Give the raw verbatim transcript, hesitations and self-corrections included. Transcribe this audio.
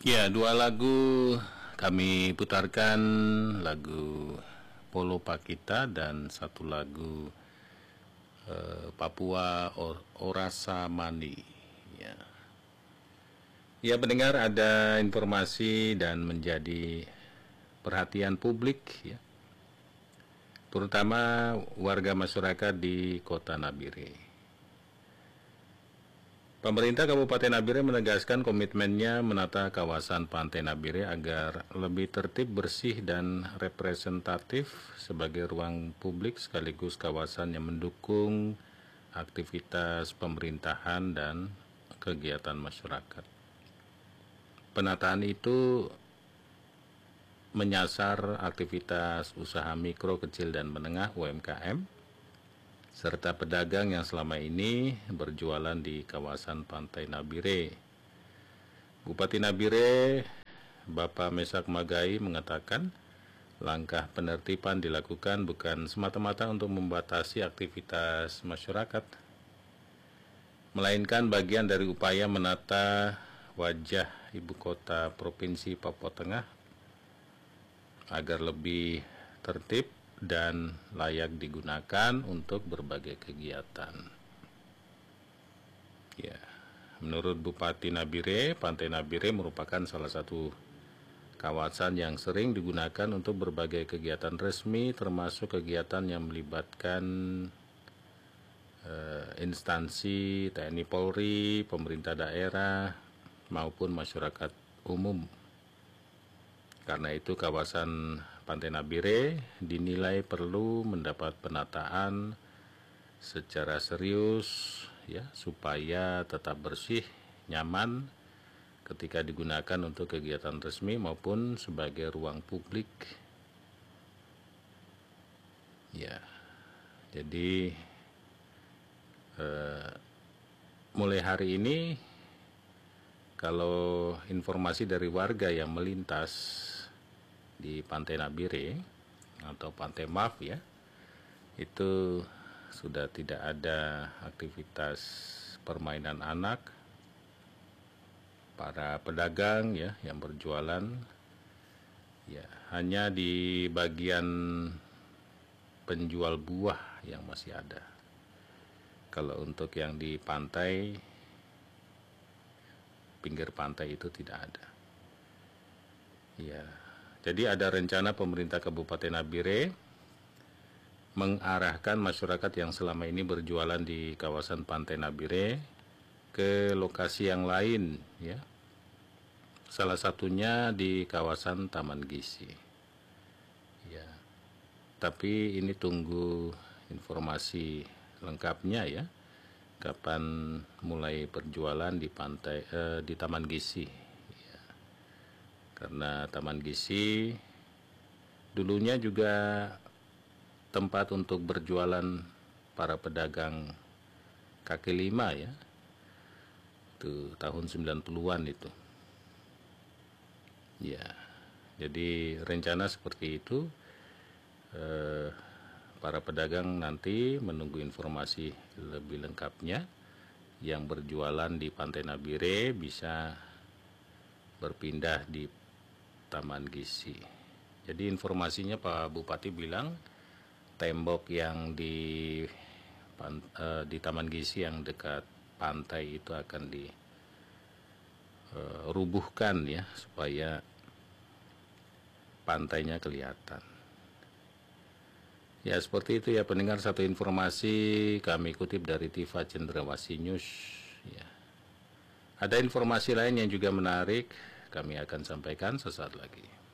Ya, dua lagu kami putarkan, lagu Polo Pakita dan satu lagu eh, Papua Or Orasa Mani. Ya. Ya, pendengar, ada informasi dan menjadi perhatian publik, ya, terutama warga masyarakat di Kota Nabire. Pemerintah Kabupaten Nabire menegaskan komitmennya menata kawasan Pantai Nabire agar lebih tertib, bersih, dan representatif sebagai ruang publik sekaligus kawasan yang mendukung aktivitas pemerintahan dan kegiatan masyarakat. Penataan itu menyasar aktivitas usaha mikro, kecil, dan menengah U M K M, serta pedagang yang selama ini berjualan di kawasan Pantai Nabire. Bupati Nabire, Bapak Mesak Magai, mengatakan langkah penertiban dilakukan bukan semata-mata untuk membatasi aktivitas masyarakat, melainkan bagian dari upaya menata wajah ibu kota Provinsi Papua Tengah agar lebih tertib dan layak digunakan untuk berbagai kegiatan. Ya, menurut Bupati Nabire, Pantai Nabire merupakan salah satu kawasan yang sering digunakan untuk berbagai kegiatan resmi, termasuk kegiatan yang melibatkan eh, instansi T N I Polri, pemerintah daerah, maupun masyarakat umum. Karena itu kawasan Pantai Nabire dinilai perlu mendapat penataan secara serius, ya, supaya tetap bersih, nyaman ketika digunakan untuk kegiatan resmi maupun sebagai ruang publik. Ya, jadi eh, mulai hari ini kalau informasi dari warga yang melintas di Pantai Nabire atau Pantai Maf, ya, itu sudah tidak ada aktivitas permainan anak, para pedagang, ya, yang berjualan, ya, hanya di bagian penjual buah yang masih ada. Kalau untuk yang di pantai, pinggir pantai itu tidak ada. Ya, jadi ada rencana pemerintah Kabupaten Nabire mengarahkan masyarakat yang selama ini berjualan di kawasan Pantai Nabire ke lokasi yang lain, ya. Salah satunya di kawasan Taman Gizi. Ya. Tapi ini tunggu informasi lengkapnya, ya. Kapan mulai berjualan di pantai eh, di Taman Gizi. Ya. Karena Taman Gizi dulunya juga tempat untuk berjualan para pedagang kaki lima, ya. Itu tahun sembilan puluhan itu. Ya. Jadi rencana seperti itu. Eh, para pedagang nanti menunggu informasi lebih lengkapnya. Yang berjualan di Pantai Nabire bisa berpindah di Taman Gizi. Jadi informasinya Pak Bupati bilang tembok yang di uh, di Taman Gizi yang dekat pantai itu akan dirubuhkan, uh, ya, supaya pantainya kelihatan. Ya, seperti itu, ya, pendengar. Satu informasi kami kutip dari Tiva Cendrawasih News, ya. Ada informasi lain yang juga menarik, kami akan sampaikan sesaat lagi.